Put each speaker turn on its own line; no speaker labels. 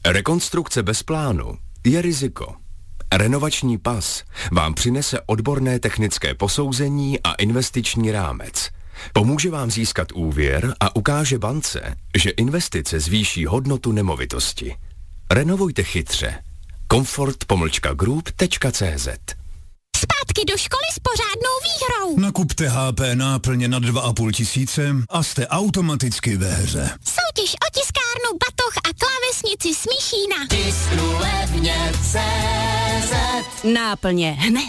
Rekonstrukce bez plánu je riziko. Renovační pas vám přinese odborné technické posouzení a investiční rámec. Pomůže vám získat úvěr a ukáže bance, že investice zvýší hodnotu nemovitosti. Renovujte chytře. Comfort-group.cz.
Zpátky do školy s pořádnou výhrou.
Nakupte HP náplně na 2,5 tisíce a jste automaticky ve hře.
Soutěž o tiskárnu, batoh a klávesnici Smíšína.
Tisknu levně CZ.
Náplně hned.